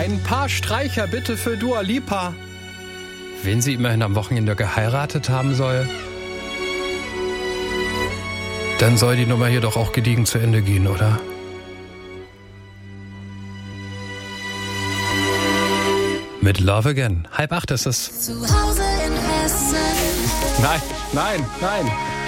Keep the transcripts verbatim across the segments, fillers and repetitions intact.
Ein paar Streicher bitte für Dua Lipa. Wen sie immerhin am Wochenende geheiratet haben soll, dann soll die Nummer hier doch auch gediegen zu Ende gehen, oder? Mit Love Again. Halb acht ist es. Zu Hause in Hessen. Nein, nein, nein.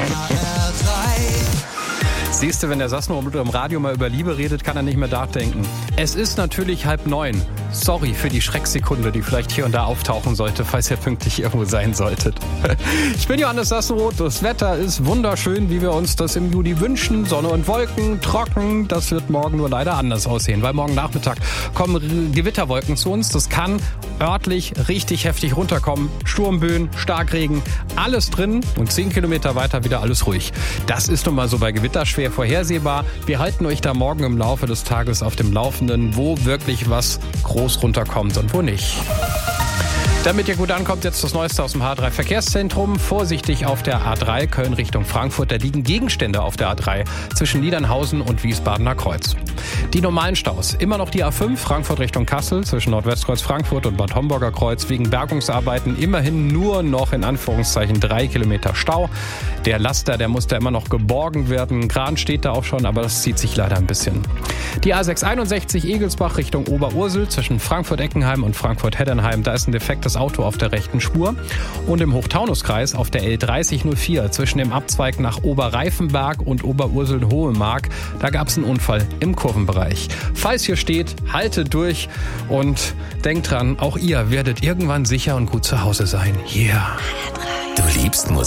Siehst du, wenn der Sass nur im Radio mal über Liebe redet, kann er nicht mehr nachdenken. Es ist natürlich halb neun. Sorry für die Schrecksekunde, die vielleicht hier und da auftauchen sollte, falls ihr pünktlich irgendwo sein solltetet. Ich bin Johannes Sassenroth. Das Wetter ist wunderschön, wie wir uns das im Juli wünschen. Sonne und Wolken, trocken. Das wird morgen nur leider anders aussehen, weil morgen Nachmittag kommen Gewitterwolken zu uns. Das kann örtlich richtig heftig runterkommen. Sturmböen, Starkregen, alles drin und zehn Kilometer weiter wieder alles ruhig. Das ist nun mal so bei Gewitter schwer vorhersehbar. Wir halten euch da morgen im Laufe des Tages auf dem Laufenden, wo wirklich was groß runterkommt und wo nicht. Damit ihr gut ankommt, jetzt das Neueste aus dem H drei Verkehrszentrum. Vorsichtig auf der A drei Köln Richtung Frankfurt. Da liegen Gegenstände auf der A drei zwischen Niedernhausen und Wiesbadener Kreuz. Die normalen Staus. Immer noch die A fünf Frankfurt Richtung Kassel zwischen Nordwestkreuz Frankfurt und Bad Homburger Kreuz. Wegen Bergungsarbeiten immerhin nur noch in Anführungszeichen drei Kilometer Stau. Der Laster, der muss da immer noch geborgen werden. Ein Kran steht da auch schon, aber das zieht sich leider ein bisschen. Die A sechshunderteinundsechzig Egelsbach Richtung Oberursel zwischen Frankfurt-Eckenheim und Frankfurt-Heddernheim. Da ist ein defektes Auto auf der rechten Spur. Und im Hochtaunuskreis auf der L dreißig null vier zwischen dem Abzweig nach Oberreifenberg und Oberursel-Hohemark. Da gab es einen Unfall im Kurvenbereich. Falls ihr steht, haltet durch und denkt dran, auch ihr werdet irgendwann sicher und gut zu Hause sein. Yeah. Du liebst Musik.